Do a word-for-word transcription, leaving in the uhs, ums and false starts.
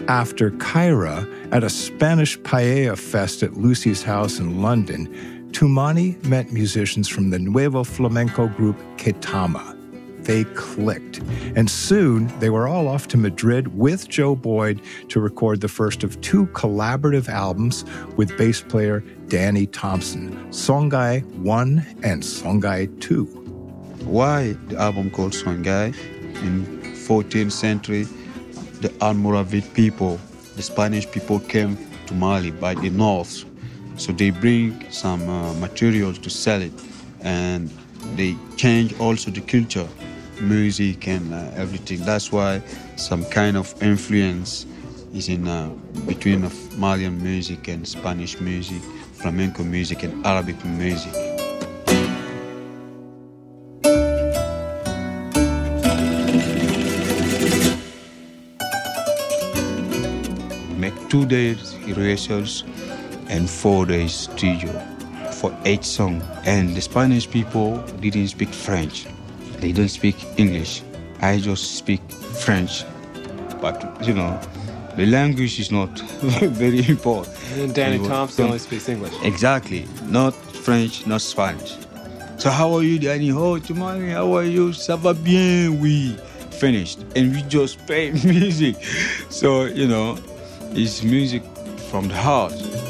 After Kyra at a Spanish paella fest at Lucy's house in London, Toumani met musicians from the Nuevo Flamenco group Ketama. They clicked, and soon they were all off to Madrid with Joe Boyd to record the first of two collaborative albums with bass player Danny Thompson, Songhai one and Songhai two. Why the album called Songhai? In fourteenth century, the Almoravid people, the Spanish people came to Mali by the north. So they bring some uh, materials to sell it, and they change also the culture, music and uh, everything. That's why some kind of influence is in uh, between of Malian music and Spanish music, flamenco music and Arabic music. Make two days rehearsals and four days studio for each song. And the Spanish people didn't speak French. They don't speak English. I just speak French. But, you know, the language is not very important. And Danny Thompson only speaks English. Exactly. Not French, not Spanish. So how are you, Danny? Oh, Toumani, how are you? Ça va bien? We finished. And we just play music. So, you know, it's music from the heart.